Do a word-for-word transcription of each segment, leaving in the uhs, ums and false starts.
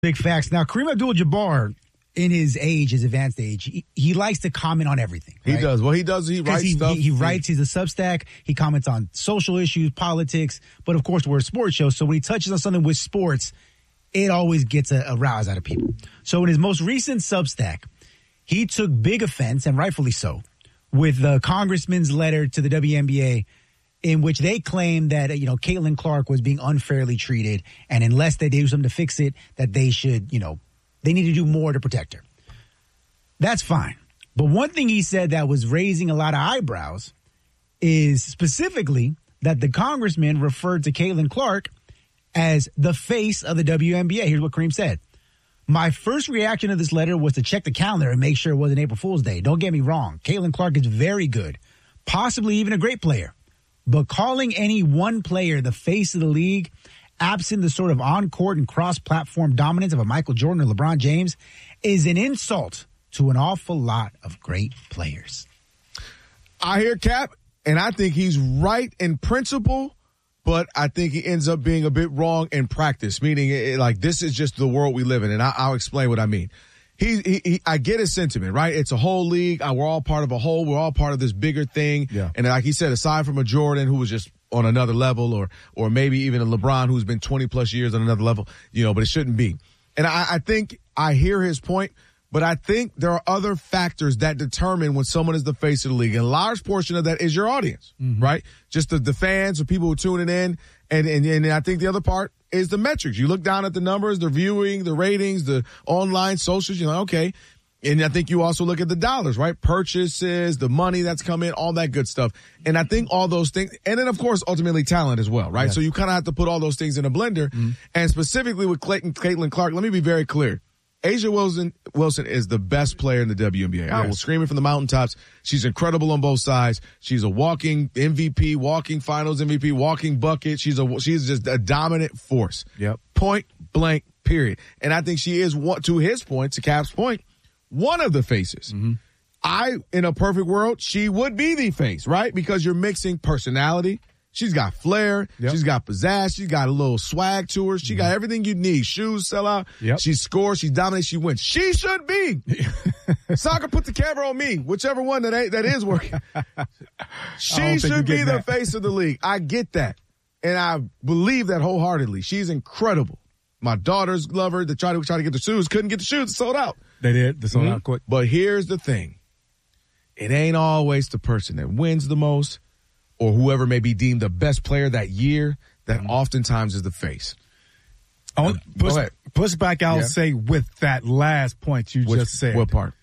Big facts. Now, Kareem Abdul-Jabbar, in his age, his advanced age, he, he likes to comment on everything. Right? He does. Well, he does. He writes he, stuff. He, he writes. He's a Substack. He comments on social issues, politics. But, of course, we're a sports show. So when he touches on something with sports, it always gets a, a rouse out of people. So in his most recent Substack, he took big offense, and rightfully so, with the congressman's letter to the W N B A, in which they claimed that, you know, Caitlin Clark was being unfairly treated, and unless they do something to fix it, that they should, you know, they need to do more to protect her. That's fine. But one thing he said that was raising a lot of eyebrows is specifically that the congressman referred to Caitlin Clark as the face of the W N B A. Here's what Kareem said. My first reaction to this letter was to check the calendar and make sure it wasn't April Fool's Day. Don't get me wrong. Caitlin Clark is very good, possibly even a great player. But calling any one player the face of the league, absent the sort of on-court and cross-platform dominance of a Michael Jordan or LeBron James, is an insult to an awful lot of great players. I hear Cap, and I think he's right in principle, but I think he ends up being a bit wrong in practice, meaning it, like this is just the world we live in, and I, I'll explain what I mean. He, he, he, I get his sentiment, right? It's a whole league. We're all part of a whole. We're all part of this bigger thing. Yeah. And like he said, aside from a Jordan who was just on another level, or or maybe even a LeBron who's been twenty plus years on another level, you know, but it shouldn't be. And I, I think I hear his point, but I think there are other factors that determine when someone is the face of the league. And a large portion of that is your audience, mm-hmm. right? Just the, the fans or people who are tuning in. And, and, and I think the other part is the metrics. You look down at the numbers, the viewing, the ratings, the online socials, you're like, okay. And I think you also look at the dollars, right? Purchases, the money that's come in, all that good stuff. And I think all those things, and then of course, ultimately talent as well, right? Yes. So you kind of have to put all those things in a blender. Mm-hmm. And specifically with Clayton, Caitlin Clark, let me be very clear. A'ja Wilson Wilson is the best player in the W N B A. Yes. I will scream it from the mountaintops. She's incredible on both sides. She's a walking M V P, walking finals M V P, walking bucket. She's a she's just a dominant force. Yep. Point blank, period. And I think she is, one, to his point, to Cap's point, one of the faces. Mm-hmm. I, in a perfect world, she would be the face, right? Because you're mixing personality. She's got flair. Yep. She's got pizzazz. She's got a little swag to her. She mm-hmm. got everything you need. Shoes sell out. Yep. She scores. She dominates. She wins. She should be. Soccer, put the camera on me. Whichever one that ain't, that is working. She should be the that. face of the league. I get that. And I believe that wholeheartedly. She's incredible. My daughters love her. They try to try to get the shoes. Couldn't get the shoes. Sold out. They did. They sold mm-hmm. out quick. But here's the thing. It ain't always the person that wins the most, or whoever may be deemed the best player that year, that mm-hmm. oftentimes is the face. Oh, push, push back, I'll yeah. say, with that last point you Which, just said. What part?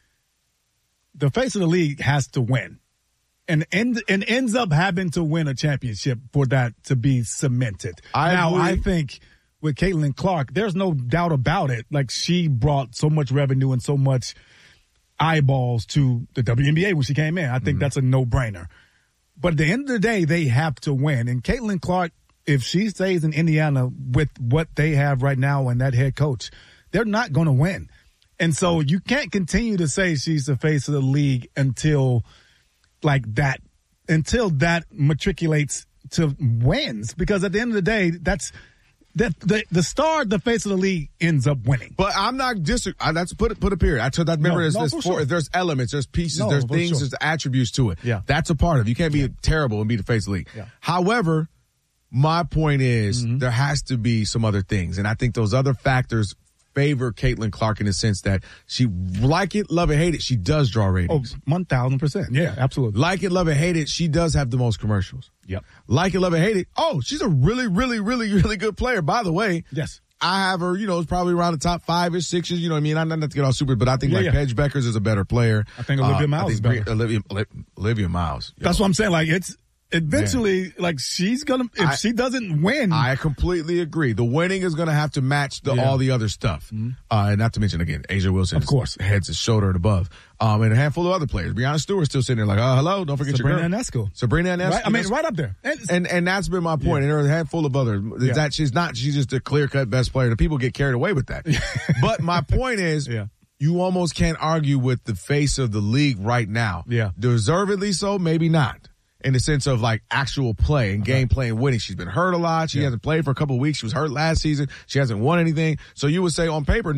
The face of the league has to win. And, and, and ends up having to win a championship for that to be cemented. I now, agree. I think with Caitlin Clark, there's no doubt about it. Like, she brought so much revenue and so much eyeballs to the W N B A when she came in. I think mm-hmm. that's a no-brainer. But at the end of the day, they have to win. And Caitlin Clark, if she stays in Indiana with what they have right now and that head coach, they're not going to win. And so you can't continue to say she's the face of the league until like that, until that matriculates to wins. Because at the end of the day, that's the the, the star, the face of the league ends up winning. But I'm not disagreeing. That's put it, put a period. I told that. Remember, no, there's, no, there's, four, sure. there's elements, there's pieces, no, there's things, sure. there's attributes to it. Yeah. That's a part of it. You can't be yeah. terrible and be the face of the league. Yeah. However, my point is mm-hmm. there has to be some other things. And I think those other factors favor Caitlin Clark in the sense that she, like it, love it, hate it, she does draw ratings. Oh, one thousand percent. Yeah, absolutely. Like it, love it, hate it, she does have the most commercials. Yep. Like it, love it, hate it. Oh, she's a really, really, really, really good player. By the way. Yes. I have her, you know, it's probably around the top five or sixes, you know what I mean? I'm not to get all super, but I think yeah, like yeah. Paige Beckers is a better player. I think Olivia uh, Miles I think is better. Olivia, Olivia Miles. That's know. what I'm saying. Like, it's eventually, yeah. like, she's going to, if I, she doesn't win. I completely agree. The winning is going to have to match the, yeah. all the other stuff. Mm-hmm. Uh, and not to mention, again, A'ja Wilson. Of course. Heads and shoulder and above. Um, and a handful of other players. Breanna Stewart's still sitting there like, oh, hello, don't forget Sabrina your girl. Ionescu. Sabrina Ionescu. Right? I mean, right up there. And, and, and that's been my point. Yeah. And there are a handful of others. Yeah. That she's not, she's just a clear-cut best player. The people get carried away with that. But my point is, yeah. you almost can't argue with the face of the league right now. Yeah. Deservedly so, maybe not. in the sense of like actual play and gameplay and winning. She's been hurt a lot. She Yeah. hasn't played for a couple of weeks. She was hurt last season. She hasn't won anything. So you would say on paper,